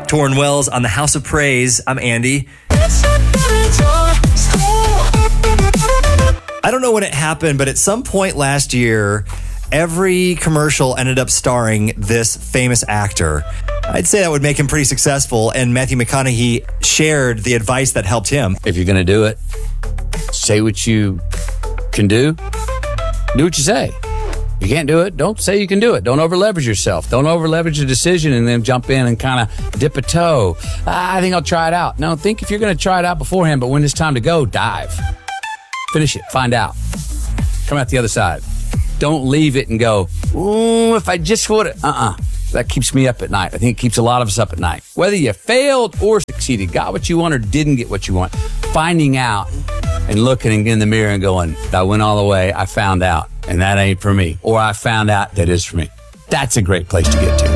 Torrin Wells on the House of Praise. I'm Andy. I don't know when it happened, but at some point last year, every commercial ended up starring this famous actor. I'd say that would make him pretty successful, and Matthew McConaughey shared the advice that helped him. If you're going to do it, say what you can do. Do what you say. If you can't do it, don't say you can do it. Don't over-leverage yourself. Don't over-leverage a decision and then jump in and kind of dip a toe. I think I'll try it out. No, think if you're going to try it out beforehand, but when it's time to go, dive. Finish it. Find out. Come out the other side. Don't leave it and go, ooh, if I just would have. That keeps me up at night. I think it keeps a lot of us up at night. Whether you failed or succeeded, got what you want or didn't get what you want, finding out and looking in the mirror and going, I went all the way, I found out, and that ain't for me. Or I found out that is for me. That's a great place to get to.